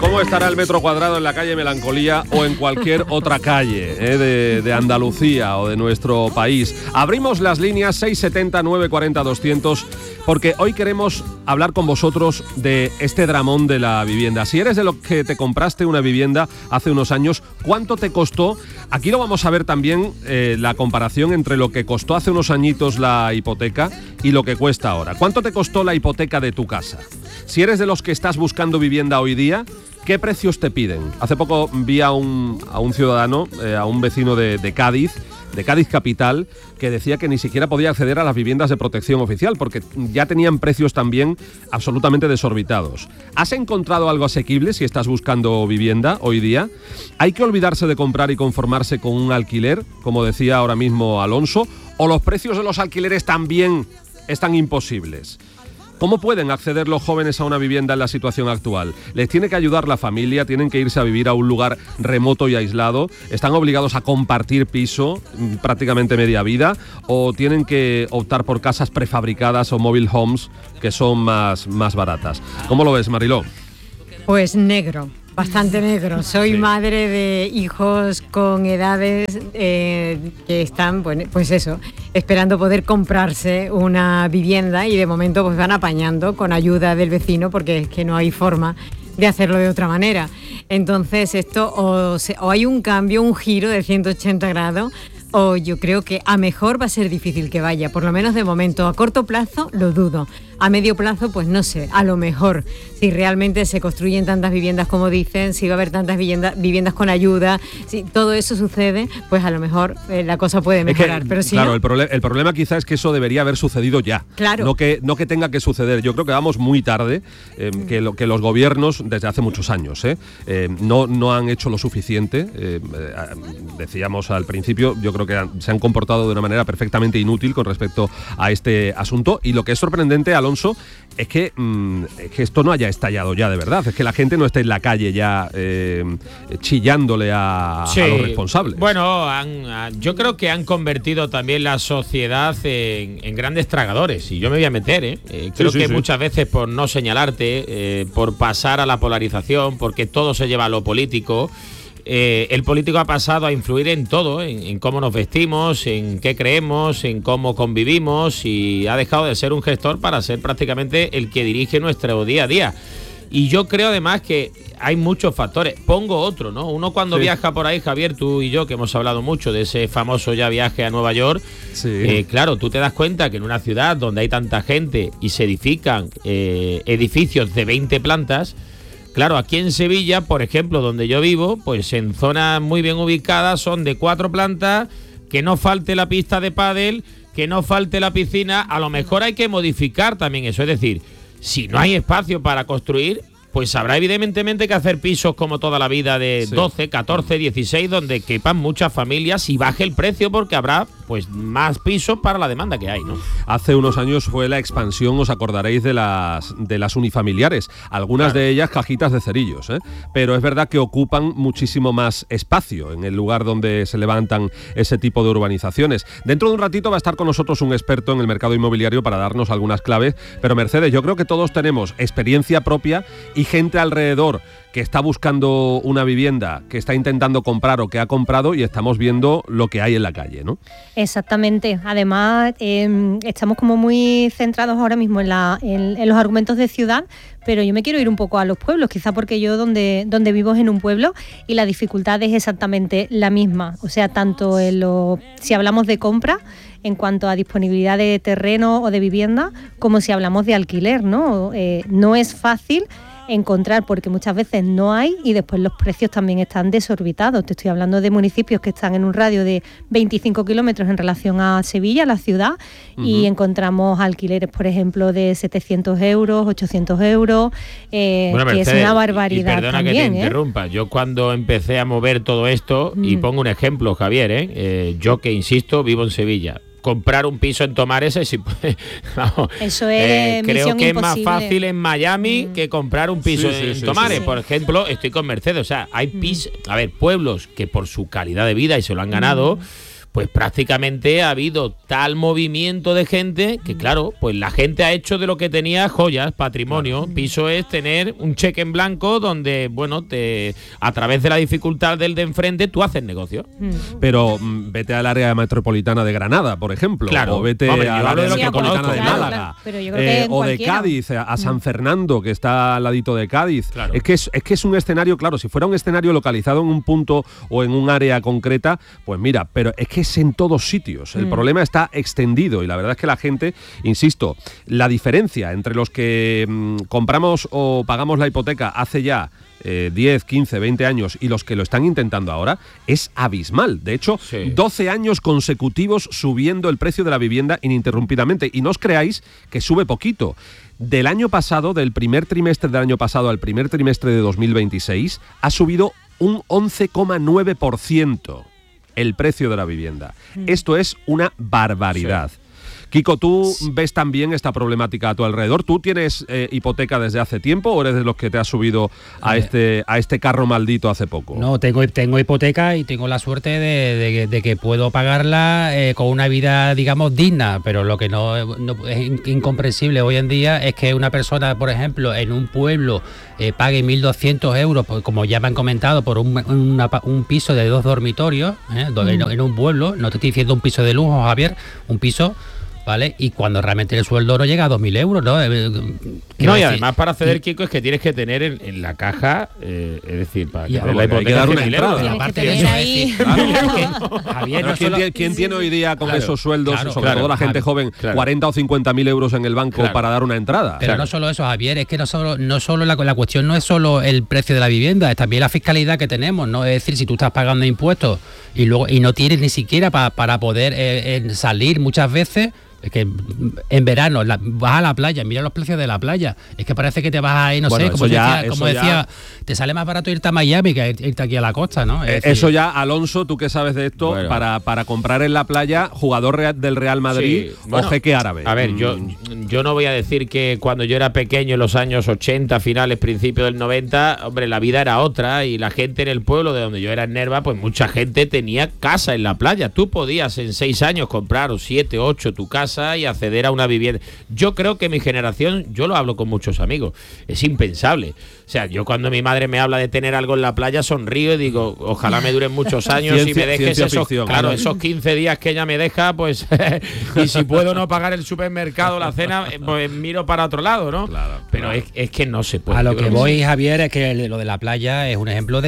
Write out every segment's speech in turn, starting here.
¿Cómo estará el metro cuadrado en la calle Melancolía o en cualquier otra calle de Andalucía o de nuestro país? Abrimos las líneas 670 940 200 porque hoy queremos hablar con vosotros de este dramón de la vivienda. Si eres de los que te compraste una vivienda hace unos años, ¿cuánto te costó? Aquí lo vamos a ver también, la comparación entre lo que costó hace unos añitos la hipoteca y lo que cuesta ahora. ¿Cuánto te costó la hipoteca de tu casa? Si eres de los que estás buscando vivienda hoy día, ¿qué precios te piden? Hace poco vi a un ciudadano, a un vecino de Cádiz capital, que decía que ni siquiera podía acceder a las viviendas de protección oficial porque ya tenían precios también absolutamente desorbitados. ¿Has encontrado algo asequible si estás buscando vivienda hoy día? ¿Hay que olvidarse de comprar y conformarse con un alquiler, como decía ahora mismo Alonso? ¿O los precios de los alquileres también están imposibles? ¿Cómo pueden acceder los jóvenes a una vivienda en la situación actual? ¿Les tiene que ayudar la familia? ¿Tienen que irse a vivir a un lugar remoto y aislado? ¿Están obligados a compartir piso prácticamente media vida? ¿O tienen que optar por casas prefabricadas o mobile homes que son más baratas? ¿Cómo lo ves, Mariló? Pues negro. Bastante negro. Soy madre de hijos con edades que están, pues eso, esperando poder comprarse una vivienda y de momento pues van apañando con ayuda del vecino porque es que no hay forma de hacerlo de otra manera. Entonces esto o hay un cambio, un giro de 180 grados o yo creo que a mejor va a ser difícil que vaya, por lo menos de momento. A corto plazo lo dudo, a medio plazo pues no sé, a lo mejor si realmente se construyen tantas viviendas como dicen, si va a haber tantas viviendas con ayuda, si todo eso sucede, pues a lo mejor la cosa puede mejorar. Pero si claro, no, el problema quizá es que eso debería haber sucedido ya, claro. no que tenga que suceder. Yo creo que vamos muy tarde, que los gobiernos desde hace muchos años no han hecho lo suficiente. Decíamos al principio, yo creo que se han comportado de una manera perfectamente inútil con respecto a este asunto, y lo que es sorprendente, Alonso, es que esto no haya estallado ya de verdad, es que la gente no esté en la calle ya chillándole a los responsables. Bueno, yo creo que han convertido también la sociedad en grandes tragadores, y yo me voy a meter, creo que muchas veces por no señalarte, por pasar a la polarización, porque todo se lleva a lo político. El político ha pasado a influir en todo, en cómo nos vestimos, en qué creemos, en cómo convivimos, y ha dejado de ser un gestor para ser prácticamente el que dirige nuestro día a día. Y yo creo además que hay muchos factores. Pongo otro, ¿no? Uno cuando viaja por ahí, Javier, tú y yo, que hemos hablado mucho de ese famoso ya viaje a Nueva York, claro, tú te das cuenta que en una ciudad donde hay tanta gente y se edifican edificios de 20 plantas, claro, aquí en Sevilla, por ejemplo, donde yo vivo, pues en zonas muy bien ubicadas son de 4 plantas, que no falte la pista de pádel, que no falte la piscina. A lo mejor hay que modificar también eso, es decir, si no hay espacio para construir, pues habrá evidentemente que hacer pisos como toda la vida de 12, 14, 16, donde quepan muchas familias y baje el precio porque habrá pues más pisos para la demanda que hay, ¿no? Hace unos años fue la expansión, os acordaréis, de las unifamiliares, algunas de ellas cajitas de cerillos, pero es verdad que ocupan muchísimo más espacio en el lugar donde se levantan ese tipo de urbanizaciones. Dentro de un ratito va a estar con nosotros un experto en el mercado inmobiliario para darnos algunas claves, pero Mercedes, yo creo que todos tenemos experiencia propia y gente alrededor que está buscando una vivienda, que está intentando comprar o que ha comprado, y estamos viendo lo que hay en la calle, ¿no? Exactamente. Además, estamos como muy centrados ahora mismo en los argumentos de ciudad, pero yo me quiero ir un poco a los pueblos, quizá porque yo donde vivo es en un pueblo y la dificultad es exactamente la misma. O sea, tanto si hablamos de compra, en cuanto a disponibilidad de terreno o de vivienda, como si hablamos de alquiler, ¿no? No es fácil encontrar porque muchas veces no hay, y después los precios también están desorbitados. Te estoy hablando de municipios que están en un radio de 25 kilómetros en relación a Sevilla, la ciudad, y encontramos alquileres, por ejemplo, de 700 euros, 800 euros, bueno, que Mercedes, es una barbaridad. Y perdona también, que te interrumpa. Yo cuando empecé a mover todo esto, y pongo un ejemplo, Javier, yo que insisto, vivo en Sevilla. Comprar un piso en Tomares vamos, eso es creo que imposible. Es más fácil en Miami que comprar un piso en Tomares. Por ejemplo, estoy con Mercedes, o sea, hay pisos, a ver, pueblos que por su calidad de vida y se lo han ganado, pues prácticamente ha habido tal movimiento de gente que, claro, pues la gente ha hecho de lo que tenía joyas, patrimonio. Piso es tener un cheque en blanco donde, bueno, a través de la dificultad del de enfrente tú haces negocio. Pero vete al área metropolitana de Granada, por ejemplo, claro. o vete Hombre, al área metropolitana de Málaga, pero yo creo que o de Cádiz, a San Fernando, que está al ladito de Cádiz. Claro. Es que es un escenario, claro, si fuera un escenario localizado en un punto o en un área concreta, pues mira, pero es que es en todos sitios. El problema está extendido y la verdad es que la gente, insisto, la diferencia entre los que compramos o pagamos la hipoteca hace ya 10, 15, 20 años y los que lo están intentando ahora es abismal. De hecho, 12 años consecutivos subiendo el precio de la vivienda ininterrumpidamente. Y no os creáis que sube poquito. Del año pasado, del primer trimestre del año pasado al primer trimestre de 2026, ha subido un 11,9% el precio de la vivienda. Esto es una barbaridad. Kiko, ¿tú ves también esta problemática a tu alrededor? ¿Tú tienes hipoteca desde hace tiempo o eres de los que te has subido a este carro maldito hace poco? No, tengo hipoteca y tengo la suerte de que puedo pagarla con una vida, digamos, digna, pero lo que no es incomprensible hoy en día es que una persona, por ejemplo, en un pueblo pague 1.200 euros, como ya me han comentado, por un piso de 2 dormitorios, en un pueblo. No te estoy diciendo un piso de lujo, Javier, un piso, ¿vale? Y cuando realmente el sueldo no llega a 2.000 euros, ¿no? No, y además para acceder, Kiko, es que tienes que tener en la caja, es decir, para que la hipoteca hay que dar una entrada. Y aparte de eso, Javier, no solo... ¿Quién tiene hoy día con esos sueldos, sobre todo la gente joven, 40 o 50.000 euros en el banco para dar una entrada? Pero no solo eso, Javier, es que no solo la cuestión no es solo el precio de la vivienda, es también la fiscalidad que tenemos, ¿no? Es decir, si tú estás pagando impuestos y no tienes ni siquiera para poder salir muchas veces. Es que en verano vas a la playa, mira los precios de la playa. Es que parece que te vas ahí, como decía, te sale más barato irte a Miami que irte aquí a la costa, ¿no? Eso ya, Alonso, tú que sabes de esto, para comprar en la playa, jugador del Real Madrid o jeque árabe. A ver, yo no voy a decir que cuando yo era pequeño, en los años 80, finales, principios del 90, hombre, la vida era otra y la gente en el pueblo de donde yo era en Nerva, pues mucha gente tenía casa en la playa. Tú podías en 6 años comprar o 7, 8 tu casa y acceder a una vivienda. Yo creo que mi generación, yo lo hablo con muchos amigos, es impensable. O sea, yo cuando mi madre me habla de tener algo en la playa sonrío y digo, ojalá me duren muchos años y me dejes esos 15 días que ella me deja, pues y si puedo no pagar el supermercado, la cena, pues miro para otro lado, ¿no? Pero es que no se puede. A lo que voy, Javier, es que lo de la playa es un ejemplo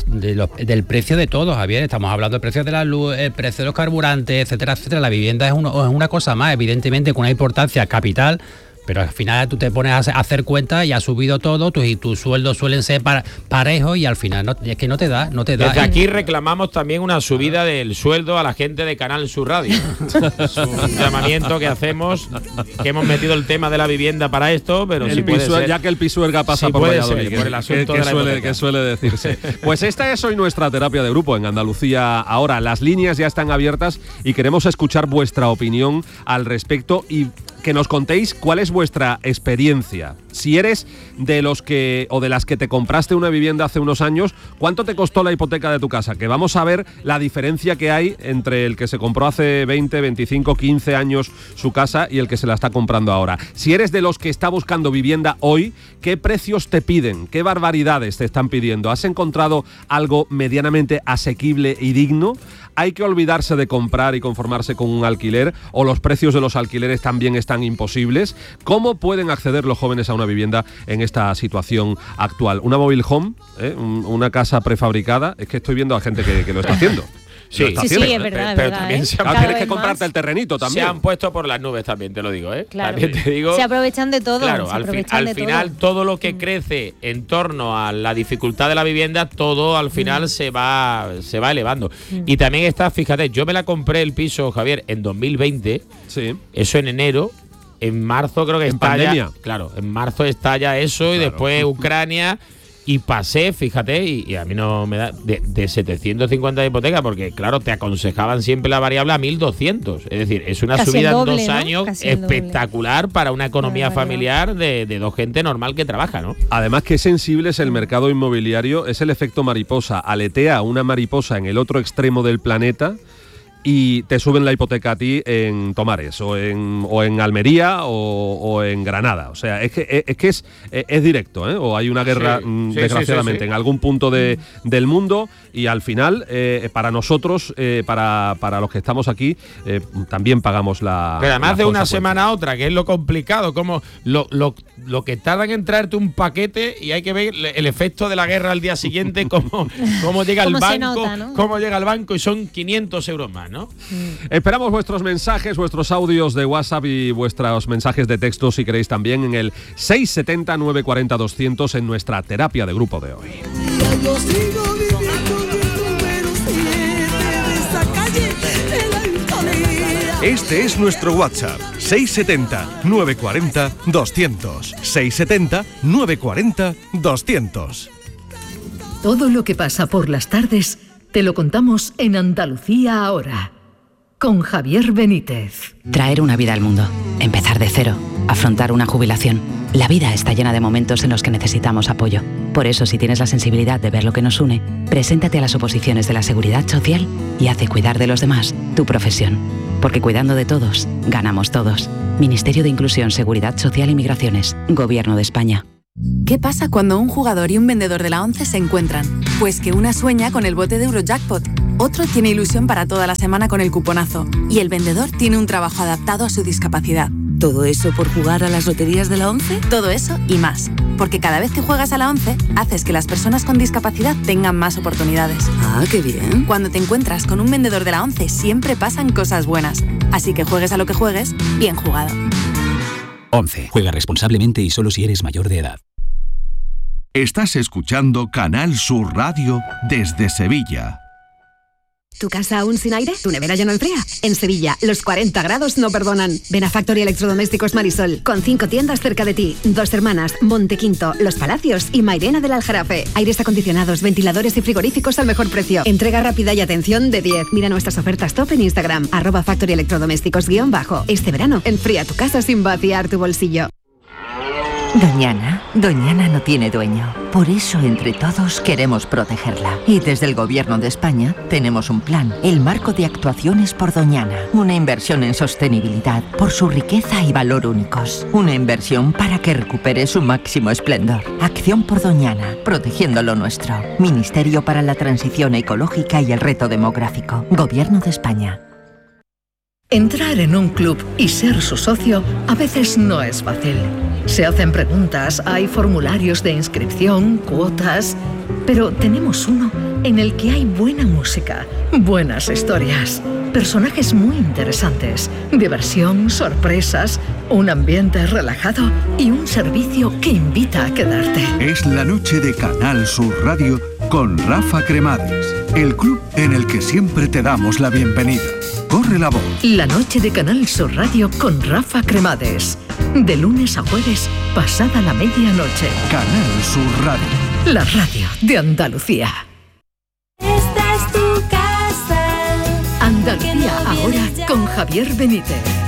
del precio de todo, Javier. Estamos hablando del precio de la luz, el precio de los carburantes, etcétera, etcétera. La vivienda es una cosa más, evidentemente con una importancia capital, pero al final tú te pones a hacer cuentas y ha subido todo, tus sueldos suelen ser parejos y al final es que no te da. Desde aquí reclamamos también una subida del sueldo a la gente de Canal Sur Radio. Es un llamamiento que hacemos, que hemos metido el tema de la vivienda para esto, pero si puede ser, ya que el Pisuerga pasa por Valladolid, por el asunto que suele decirse. Pues esta es hoy nuestra terapia de grupo en Andalucía Ahora. Las líneas ya están abiertas y queremos escuchar vuestra opinión al respecto y que nos contéis cuál es vuestra experiencia. Si eres de los que o de las que te compraste una vivienda hace unos años, ¿cuánto te costó la hipoteca de tu casa? Que vamos a ver la diferencia que hay entre el que se compró hace 20, 25, 15 años su casa y el que se la está comprando ahora. Si eres de los que está buscando vivienda hoy, ¿qué precios te piden? ¿Qué barbaridades te están pidiendo? ¿Has encontrado algo medianamente asequible y digno? ¿Hay que olvidarse de comprar y conformarse con un alquiler? ¿O los precios de los alquileres también están imposibles? ¿Cómo pueden acceder los jóvenes a una vivienda en esta situación actual? ¿Una mobile home? ¿Una casa prefabricada? Es que estoy viendo a gente que lo está haciendo. Sí, es verdad. Pero también tienes que comprarte el terrenito también. Se han puesto por las nubes también, te lo digo, ¿eh? Claro. También te digo, se aprovechan de todo. Claro, al final todo lo que crece en torno a la dificultad de la vivienda, todo al final se va elevando. Y también está, fíjate, yo me la compré el piso, Javier, en 2020. Sí. Eso en enero. En marzo creo que estalla. Claro, en marzo estalla eso y después Ucrania. Y pasé, fíjate, y a mí no me da de 750 de hipoteca, porque claro, te aconsejaban siempre la variable a 1.200. Es decir, es una subida en 2 años espectacular para una economía familiar de dos gente normal que trabaja, ¿no? Además, qué sensible es el mercado inmobiliario, es el efecto mariposa. Aletea una mariposa en el otro extremo del planeta y te suben la hipoteca a ti en Tomares o en Almería o en Granada. O sea, es que es directo, ¿eh? O hay una guerra, desgraciadamente, en algún punto del mundo, y al final, para nosotros, para los que estamos aquí, también pagamos la... Pero además de una semana a otra, que es lo complicado, como lo que tardan en traerte un paquete, y hay que ver el efecto de la guerra al día siguiente, cómo llega el banco, nota, ¿no? Cómo llega el banco, y son 500 euros más, ¿no? Esperamos vuestros mensajes, vuestros audios de WhatsApp y vuestros mensajes de texto, si queréis, también en el 670-940-200 en nuestra terapia de grupo de hoy. Este es nuestro WhatsApp, 670-940-200. 670-940-200. Todo lo que pasa por las tardes te lo contamos en Andalucía Ahora, con Javier Benítez. Traer una vida al mundo, empezar de cero, afrontar una jubilación. La vida está llena de momentos en los que necesitamos apoyo. Por eso, si tienes la sensibilidad de ver lo que nos une, preséntate a las oposiciones de la Seguridad Social y haz de cuidar de los demás tu profesión. Porque cuidando de todos, ganamos todos. Ministerio de Inclusión, Seguridad Social y Migraciones. Gobierno de España. ¿Qué pasa cuando un jugador y un vendedor de la ONCE se encuentran? Pues que una sueña con el bote de Eurojackpot, otro tiene ilusión para toda la semana con el cuponazo, y el vendedor tiene un trabajo adaptado a su discapacidad. ¿Todo eso por jugar a las loterías de la ONCE? Todo eso y más. Porque cada vez que juegas a la ONCE, haces que las personas con discapacidad tengan más oportunidades. ¡Ah, qué bien! Cuando te encuentras con un vendedor de la ONCE, siempre pasan cosas buenas. Así que juegues a lo que juegues, bien jugado. 11. Juega responsablemente y solo si eres mayor de edad. Estás escuchando Canal Sur Radio desde Sevilla. ¿Tu casa aún sin aire? ¿Tu nevera ya no enfría? En Sevilla, los 40 grados no perdonan. Ven a Factory Electrodomésticos Marisol, con 5 tiendas cerca de ti. Dos Hermanas, Montequinto, Los Palacios y Mairena del Aljarafe. Aires acondicionados, ventiladores y frigoríficos al mejor precio. Entrega rápida y atención de 10. Mira nuestras ofertas top en Instagram, @Factory Electrodomésticos _ Este verano, enfría tu casa sin vaciar tu bolsillo. Doñana no tiene dueño. Por eso, entre todos, queremos protegerla. Y desde el Gobierno de España tenemos un plan, el Marco de Actuaciones por Doñana. Una inversión en sostenibilidad por su riqueza y valor únicos. Una inversión para que recupere su máximo esplendor. Acción por Doñana, protegiendo lo nuestro. Ministerio para la Transición Ecológica y el Reto Demográfico. Gobierno de España. Entrar en un club y ser su socio a veces no es fácil. Se hacen preguntas, hay formularios de inscripción, cuotas, pero tenemos uno en el que hay buena música, buenas historias, personajes muy interesantes, diversión, sorpresas, un ambiente relajado y un servicio que invita a quedarte. Es la noche de Canal Sur Radio con Rafa Cremades, el club en el que siempre te damos la bienvenida. Corre la voz. La noche de Canal Sur Radio con Rafa Cremades. De lunes a jueves, pasada la medianoche. Canal Sur Radio. La radio de Andalucía. Esta es tu casa. Andalucía Ahora con Javier Benítez.